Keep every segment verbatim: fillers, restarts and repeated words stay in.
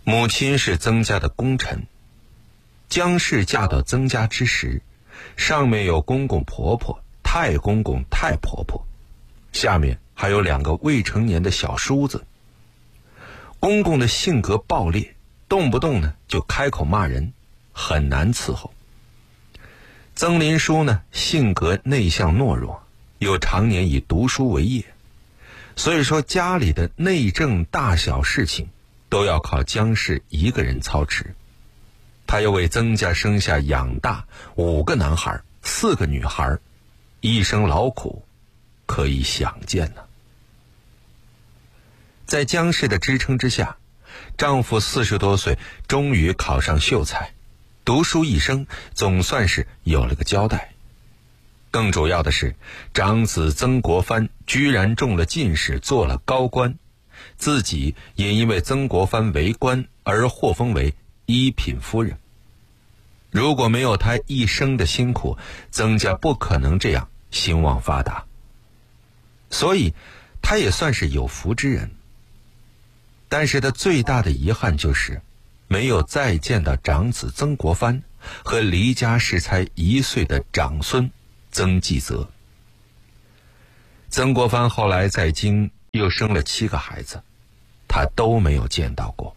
母亲是曾家的功臣，姜氏嫁到曾家之时，上面有公公婆婆、太公公、太婆婆，下面还有两个未成年的小叔子。公公的性格暴烈，动不动呢就开口骂人，很难伺候。曾林叔呢性格内向懦弱，又常年以读书为业，所以说家里的内政大小事情都要靠姜氏一个人操持。他又为曾家生下养大五个男孩四个女孩，一生劳苦可以想见呢。在姜氏的支撑之下，丈夫四十多岁终于考上秀才，读书一生总算是有了个交代。更主要的是，长子曾国藩居然中了进士，做了高官，自己也因为曾国藩为官而获封为一品夫人。如果没有他一生的辛苦，曾家不可能这样兴旺发达，所以他也算是有福之人。但是他最大的遗憾就是没有再见到长子曾国藩和离家时才一岁的长孙曾纪泽。曾国藩后来在京又生了七个孩子，他都没有见到过。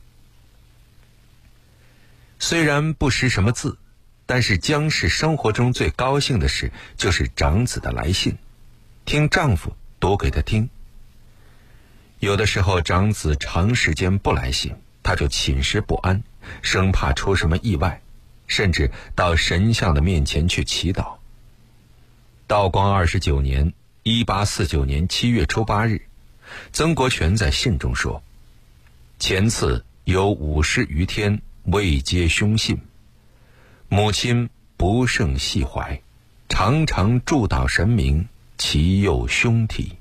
虽然不识什么字，但是姜氏生活中最高兴的事就是长子的来信，听丈夫读给他听。有的时候长子长时间不来信，他就寝食不安，生怕出什么意外，甚至到神像的面前去祈祷。道光二十九年一八四九年七月初八日，曾国荃在信中说：前次有五十余天未接兄信，母亲不胜系怀，常常祝祷神明祈佑兄弟。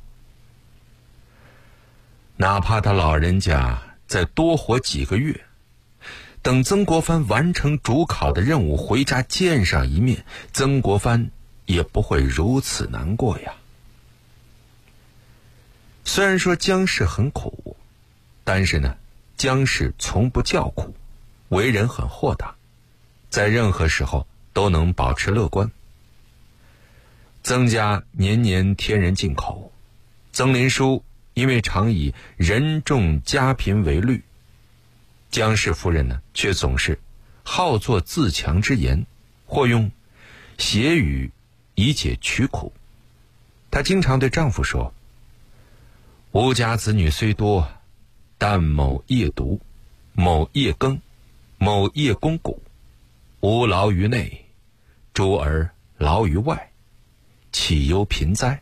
哪怕他老人家再多活几个月，等曾国藩完成主考的任务回家见上一面，曾国藩也不会如此难过呀。虽然说姜氏很苦，但是呢，姜氏从不叫苦，为人很豁达，在任何时候都能保持乐观。曾家年年添人进口，曾林叔因为常以人重家贫为虑，姜氏夫人呢却总是好作自强之言，或用谐语以解曲苦。她经常对丈夫说：吾家子女虽多，但某业独，某业耕，某业肱骨，吾劳于内，诸儿劳于外，岂忧贫哉？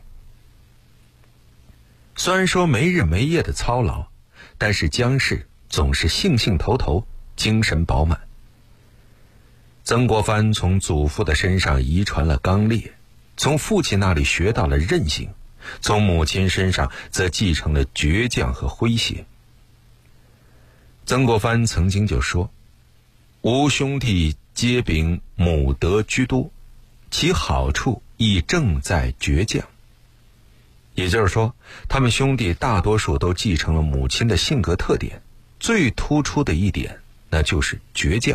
虽然说没日没夜的操劳，但是姜氏总是兴兴头头，精神饱满。曾国藩从祖父的身上遗传了刚烈，从父亲那里学到了韧性，从母亲身上则继承了倔强和诙谐。曾国藩曾经就说：吾兄弟皆秉母德居多，其好处亦正在倔强。也就是说，他们兄弟大多数都继承了母亲的性格特点，最突出的一点那就是倔强。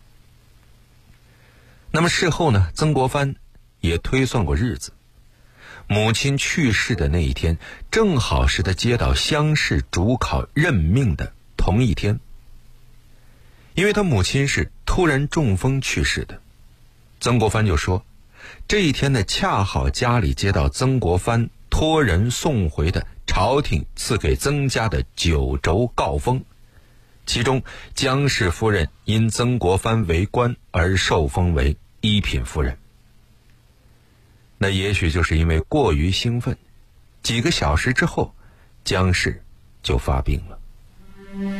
那么事后呢，曾国藩也推算过日子，母亲去世的那一天正好是他接到乡试主考任命的同一天。因为他母亲是突然中风去世的，曾国藩就说这一天呢恰好家里接到曾国藩托人送回的朝廷赐给曾家的九轴诰封，其中姜氏夫人因曾国藩为官而受封为一品夫人。那也许就是因为过于兴奋，几个小时之后姜氏就发病了。